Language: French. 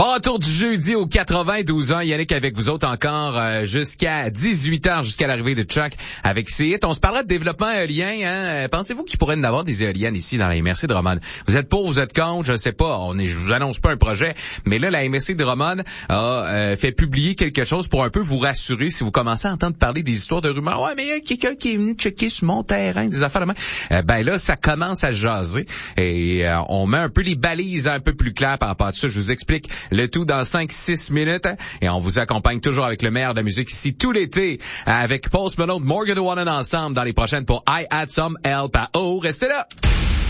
Bon retour du jeudi aux 92 ans. Yannick avec vous autres encore jusqu'à 18h, jusqu'à l'arrivée de Chuck avec ses hits. On se parlera de développement éolien. Hein? Pensez-vous qu'il pourrait y en avoir des éoliennes ici dans la MRC de Drummond? Vous êtes pour, vous êtes contre, je sais pas. Je vous annonce pas un projet, mais là, la MRC de Drummond a fait publier quelque chose pour un peu vous rassurer si vous commencez à entendre parler des histoires de rumeurs. Ouais, mais il y a quelqu'un qui est venu checker sur mon terrain, des affaires de main. Ben là, ça commence à jaser et on met un peu les balises un peu plus claires par rapport à ça. Je vous explique le tout dans 5-6 minutes et on vous accompagne toujours avec le meilleur de la musique ici tout l'été avec Post Malone, Morgan the One ensemble dans les prochaines pour I Had Some Help. Restez là!